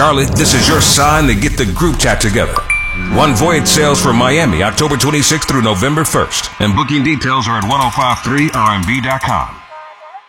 Charlotte, this is your sign to get the group chat together. One Voyage sails for Miami, October 26th through November 1st. And booking details are at 1053rmv.com.